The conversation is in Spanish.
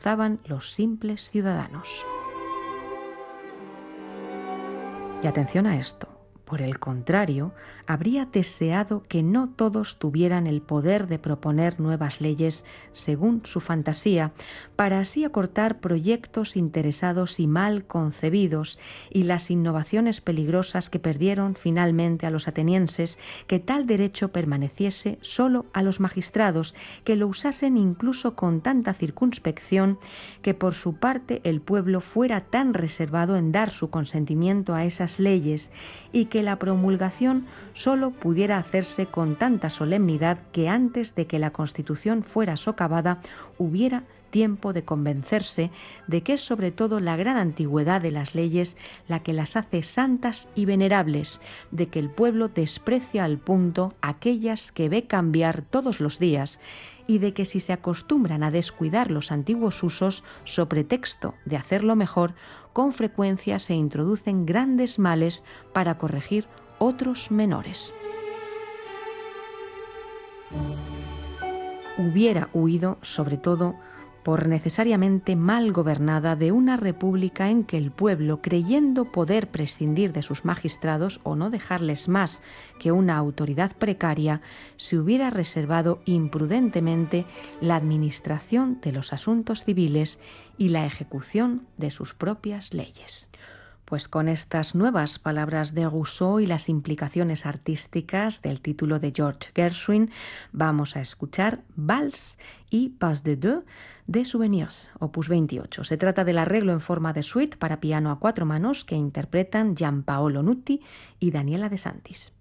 gozaban los simples ciudadanos. Y atención a esto. Por el contrario, habría deseado que no todos tuvieran el poder de proponer nuevas leyes según su fantasía, para así acortar proyectos interesados y mal concebidos y las innovaciones peligrosas que perdieron finalmente a los atenienses, que tal derecho permaneciese solo a los magistrados, que lo usasen incluso con tanta circunspección, que por su parte el pueblo fuera tan reservado en dar su consentimiento a esas leyes y que la promulgación solo pudiera hacerse con tanta solemnidad que antes de que la Constitución fuera socavada hubiera tiempo de convencerse de que es sobre todo la gran antigüedad de las leyes la que las hace santas y venerables, de que el pueblo desprecia al punto aquellas que ve cambiar todos los días y de que si se acostumbran a descuidar los antiguos usos so pretexto de hacerlo mejor, con frecuencia se introducen grandes males para corregir otros menores. Hubiera huido, sobre todo, por necesariamente mal gobernada de una república en que el pueblo, creyendo poder prescindir de sus magistrados o no dejarles más que una autoridad precaria, se hubiera reservado imprudentemente la administración de los asuntos civiles y la ejecución de sus propias leyes. Pues con estas nuevas palabras de Rousseau y las implicaciones artísticas del título de George Gershwin, vamos a escuchar Vals y Pas de Deux de Souvenirs, opus 28. Se trata del arreglo en forma de suite para piano a 4 manos que interpretan Gianpaolo Nutti y Daniela De Santis.